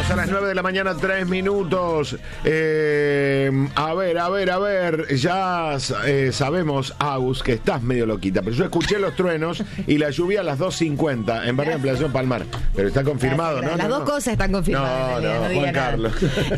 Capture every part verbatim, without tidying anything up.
a las nueve de la mañana, tres minutos. Eh, a ver, a ver, a ver. Ya eh, sabemos, Agus, que estás medio loquita, pero yo escuché los truenos y la lluvia a las dos cincuenta en Barrio Ampliación Palmar. Pero está confirmado, ¿no? Las no, dos no. cosas están confirmadas. No, no, no Juan Carlos.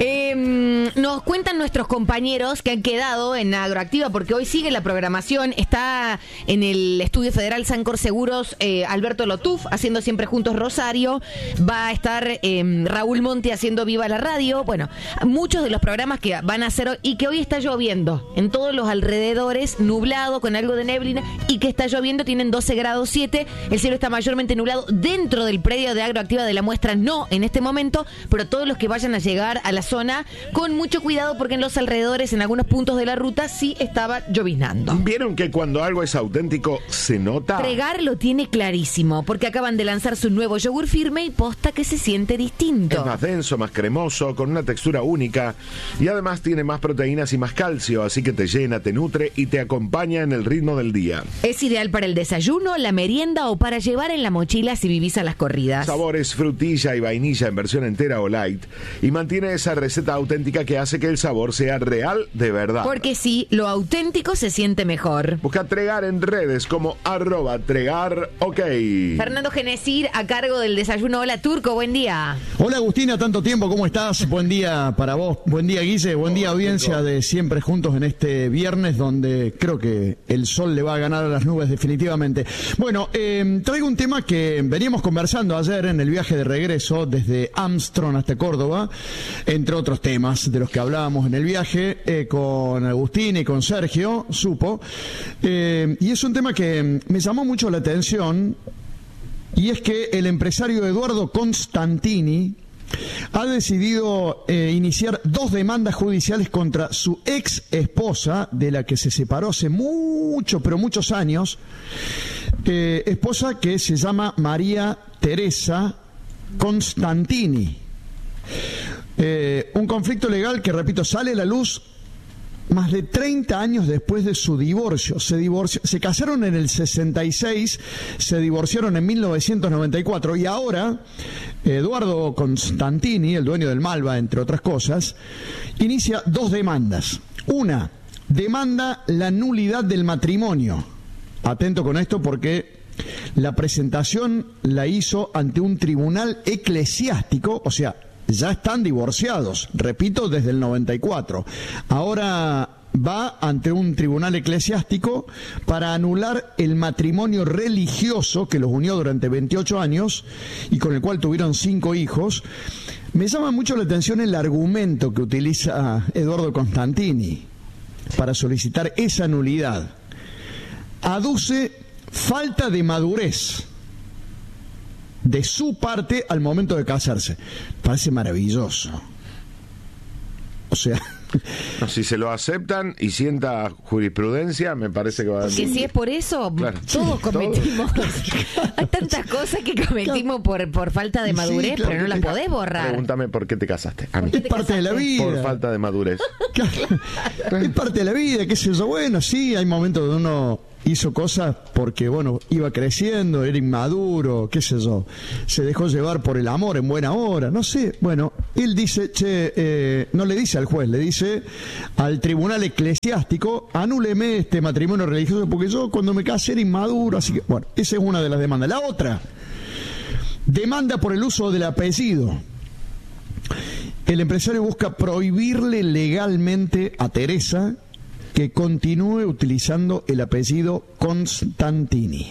Eh, nos cuentan nuestros compañeros que han quedado en Agroactiva, porque hoy sigue la programación. Está en el Estudio Federal Sancor Seguros eh, Alberto Lotuf, haciendo Siempre Juntos Rosario. Va a estar eh, Raúl Monti haciendo Viva la Radio. Bueno, muchos de los programas que van a hacer hoy, y que hoy está lloviendo en todos los alrededores, nublado con algo de neblina, y que está lloviendo, tienen doce grados siete, el cielo está mayormente nublado dentro del predio de Agroactiva de la Muestra, no en este momento, pero todos los que vayan a llegar a la zona, con mucho cuidado, porque en los alrededores, en algunos puntos de la ruta, sí estaba lloviznando. ¿Vieron que cuando algo es auténtico se nota? Tregar lo tiene clarísimo, porque acaban de lanzar su nuevo yogur firme y posta que se siente distinto. Es más denso, más cremoso, con una textura única, y además tiene más proteínas y más calcio, así que te llena, te nutre y te acompaña en el ritmo del día. Es ideal para el desayuno, la merienda o para llevar en la mochila si vivís a las corridas. Sabores frutilla y vainilla en versión entera o light, y mantiene esa receta auténtica que hace que el sabor sea real de verdad. Porque sí, lo auténtico se siente mejor. Busca Tregar en redes como arroba Tregar, ok. Fernando Genesir, a cargo del desayuno. Hola, Turco, buen día. Hola, Agustina, tanto tiempo, ¿cómo estás? Buen día para vos, buen día, Guille, buen día, audiencia de Siempre Juntos en este viernes, donde creo que el sol le va a ganar a las nubes definitivamente. Bueno, eh, traigo un tema que veníamos conversando ayer en el viaje de regreso desde Armstrong hasta Córdoba, entre otros temas de los que hablábamos en el viaje, eh, con Agustín y con Sergio, supo, eh, y es un tema que me llamó mucho la atención, y es que el empresario Eduardo Constantini ha decidido eh, iniciar dos demandas judiciales contra su ex esposa, de la que se separó hace mucho, pero muchos años, eh, esposa que se llama María Teresa Constantini. Eh, un conflicto legal que, repito, sale a la luz más de treinta años después de su divorcio. Se divorció, se casaron en el sesenta y seis, se divorciaron en mil novecientos noventa y cuatro, y ahora Eduardo Constantini, el dueño del Malva, entre otras cosas, inicia dos demandas. Una, demanda la nulidad del matrimonio. Atento con esto, porque la presentación la hizo ante un tribunal eclesiástico, o sea, ya están divorciados, repito, desde el noventa y cuatro. Ahora va ante un tribunal eclesiástico para anular el matrimonio religioso que los unió durante veintiocho años y con el cual tuvieron cinco hijos. Me llama mucho la atención el argumento que utiliza Eduardo Constantini para solicitar esa nulidad. Aduce falta de madurez de su parte al momento de casarse. Parece maravilloso. O sea... No, si se lo aceptan y sienta jurisprudencia, me parece que va a... Porque si es por eso, claro, todos sí, cometimos... Todos. Hay tantas cosas que cometimos por, por falta de madurez, sí, claro, pero no las podés borrar. Pregúntame por qué te casaste. A mí. Es parte de la vida. Por falta de madurez. Claro. Es parte de la vida, qué sé yo. Bueno, sí, hay momentos donde uno hizo cosas porque, bueno, iba creciendo, era inmaduro, qué sé yo, se dejó llevar por el amor en buena hora, no sé. Bueno, él dice, che, eh, no le dice al juez, le dice al tribunal eclesiástico, anúleme este matrimonio religioso porque yo cuando me casé era inmaduro, así que, bueno, esa es una de las demandas. La otra, demanda por el uso del apellido. El empresario busca prohibirle legalmente a Teresa que continúe utilizando el apellido Constantini.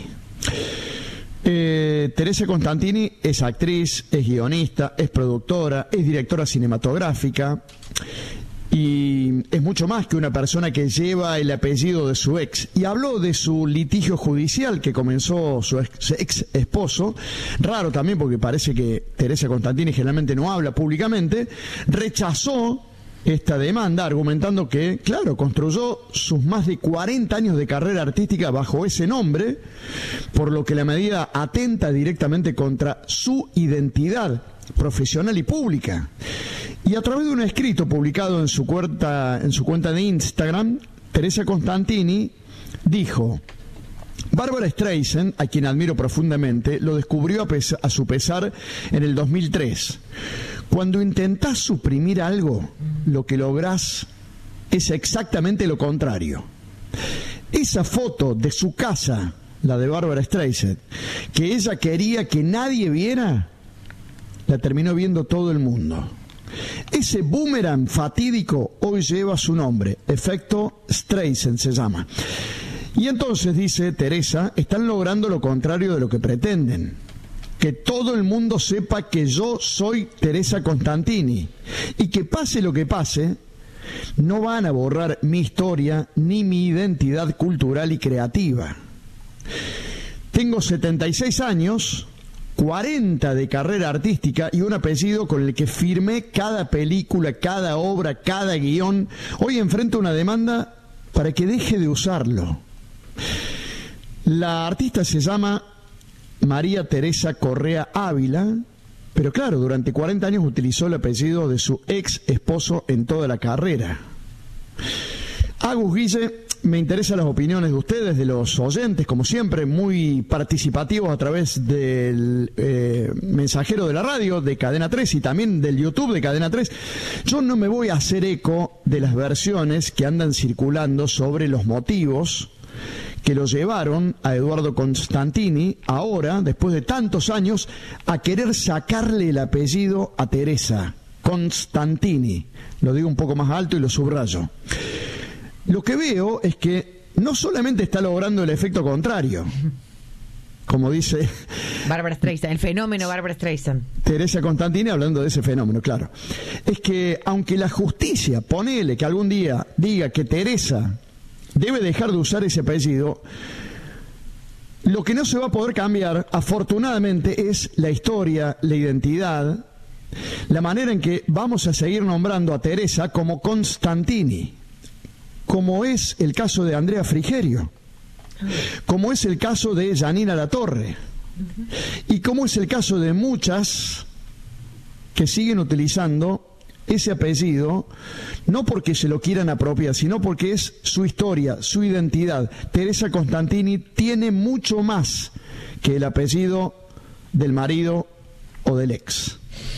Eh, Teresa Constantini es actriz, es guionista, es productora, es directora cinematográfica y es mucho más que una persona que lleva el apellido de su ex. Y habló de su litigio judicial que comenzó su ex, ex esposo, raro también porque parece que Teresa Constantini generalmente no habla públicamente. Rechazó esta demanda argumentando que, claro, construyó sus más de cuarenta años de carrera artística bajo ese nombre, por lo que la medida atenta directamente contra su identidad profesional y pública. Y a través de un escrito publicado en su cuenta, en su cuenta de Instagram, Teresa Constantini dijo: Bárbara Streisand, a quien admiro profundamente, lo descubrió a, pes- a su pesar en el dos mil tres. Cuando intentás suprimir algo, lo que lográs es exactamente lo contrario. Esa foto de su casa, la de Barbra Streisand, que ella quería que nadie viera, la terminó viendo todo el mundo. Ese boomerang fatídico hoy lleva su nombre, efecto Streisand se llama. Y entonces, dice Teresa, están logrando lo contrario de lo que pretenden. Que todo el mundo sepa que yo soy Teresa Constantini. Y que pase lo que pase, no van a borrar mi historia ni mi identidad cultural y creativa. Tengo setenta y seis años, cuarenta de carrera artística y un apellido con el que firmé cada película, cada obra, cada guión. Hoy enfrento una demanda para que deje de usarlo. La artista se llama María Teresa Correa Ávila, pero claro, durante cuarenta años utilizó el apellido de su ex esposo en toda la carrera. Agus, Guille, me interesan las opiniones de ustedes, de los oyentes, como siempre, muy participativos a través del eh, mensajero de la radio, de Cadena tres y también del YouTube de Cadena tres. Yo no me voy a hacer eco de las versiones que andan circulando sobre los motivos que lo llevaron a Eduardo Constantini, ahora, después de tantos años, a querer sacarle el apellido a Teresa Constantini. Lo digo un poco más alto y lo subrayo. Lo que veo es que no solamente está logrando el efecto contrario, como dice Barbra Streisand, el fenómeno Barbra Streisand. Teresa Constantini, hablando de ese fenómeno, claro. Es que aunque la justicia, ponele que algún día diga que Teresa debe dejar de usar ese apellido, lo que no se va a poder cambiar, afortunadamente, es la historia, la identidad, la manera en que vamos a seguir nombrando a Teresa como Constantini, como es el caso de Andrea Frigerio, como es el caso de Janina Latorre, y como es el caso de muchas que siguen utilizando ese apellido, no porque se lo quieran apropiar, sino porque es su historia, su identidad. Teresa Constantini tiene mucho más que el apellido del marido o del ex.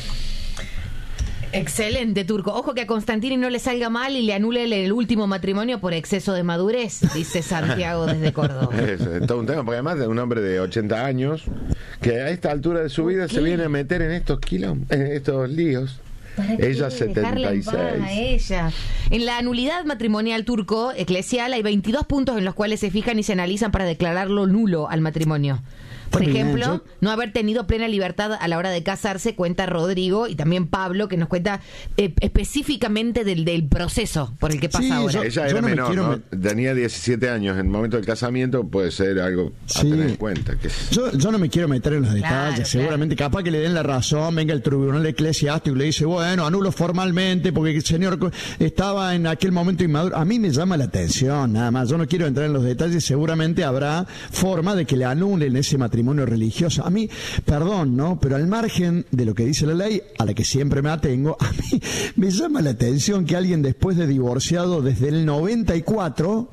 Excelente, Turco. Ojo que a Constantini no le salga mal y le anule el, el último matrimonio por exceso de madurez, dice Santiago desde Córdoba. Es, es todo un tema, porque además de un hombre de ochenta años que a esta altura de su vida se viene a meter en estos quilombos, en estos líos. Ella setenta y seis. En, a ella. En la anulidad matrimonial, Turco, eclesial, hay veintidós puntos en los cuales se fijan y se analizan para declararlo nulo al matrimonio. Por ejemplo, yo... no haber tenido plena libertad a la hora de casarse, cuenta Rodrigo y también Pablo, que nos cuenta eh, específicamente del, del proceso por el que pasa sí, ahora. Yo, Ella era no menor, ¿no? Me... Tenía diecisiete años. En el momento del casamiento puede ser algo a sí. tener en cuenta. Que... Yo, yo no me quiero meter en los detalles. Claro, seguramente, claro. Capaz que le den la razón, venga el tribunal eclesiástico y le dice, bueno, anulo formalmente porque el señor estaba en aquel momento inmaduro. A mí me llama la atención, nada más. Yo no quiero entrar en los detalles. Seguramente habrá forma de que le anulen ese matrimonio religioso. A mí, perdón, ¿no? Pero al margen de lo que dice la ley, a la que siempre me atengo, a mí me llama la atención que alguien después de divorciado desde el noventa y cuatro,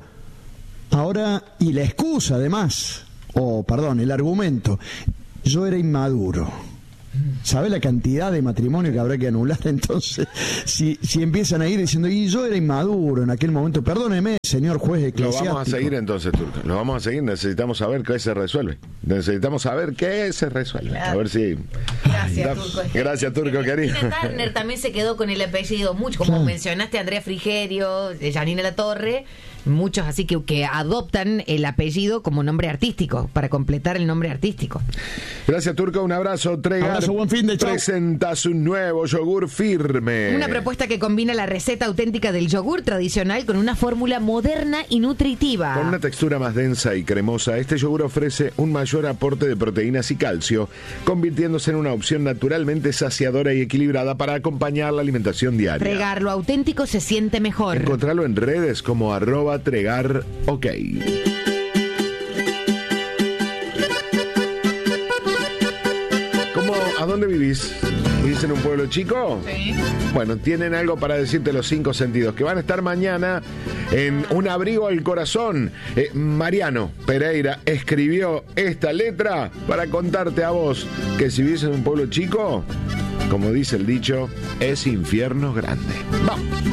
ahora, y la excusa además, o perdón, el argumento, yo era inmaduro. ¿Sabe la cantidad de matrimonio que habrá que anular? Entonces, si, si empiezan a ir diciendo, y yo era inmaduro en aquel momento, perdóneme, señor juez eclesiástico. Lo vamos a seguir entonces, Turco. Lo vamos a seguir. Necesitamos saber qué se resuelve. Necesitamos saber qué se resuelve. Claro. A ver si... Gracias, Ay, Turco. Gracias, Turco, querido. Tina Turner también se quedó con el apellido mucho, como claro. mencionaste, Andrea Frigerio, Janina Latorre, muchos así que, que adoptan el apellido como nombre artístico, para completar el nombre artístico. Gracias, Turco. Un abrazo. Tregar abrazo, buen fin de chau. Presenta su nuevo yogur firme. Una propuesta que combina la receta auténtica del yogur tradicional con una fórmula moderna y nutritiva. Con una textura más densa y cremosa, este yogur ofrece un mayor aporte de proteínas y calcio, convirtiéndose en una opción naturalmente saciadora y equilibrada para acompañar la alimentación diaria. Tregar, lo auténtico se siente mejor. Encontralo en redes como arroba Tregar OK. ¿Cómo, a dónde vivís? ¿Vivís en un pueblo chico? Sí. Bueno, tienen algo para decirte los cinco sentidos, que van a estar mañana en Un Abrigo al Corazón. Eh, Mariano Pereira escribió esta letra para contarte a vos que si vivís en un pueblo chico, como dice el dicho, es infierno grande. Vamos.